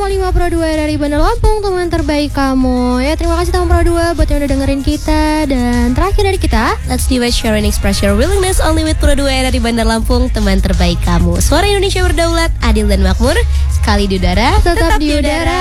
101,5 Pro 2 dari Bandar Lampung, teman terbaik kamu. Ya, terima kasih teman Pro 2 buat yang udah dengerin kita. Dan terakhir dari kita, let's do it, share and express your willingness only with Pro 2 dari Bandar Lampung, teman terbaik kamu. Suara Indonesia berdaulat, adil dan makmur, sekali di udara, tetap di udara.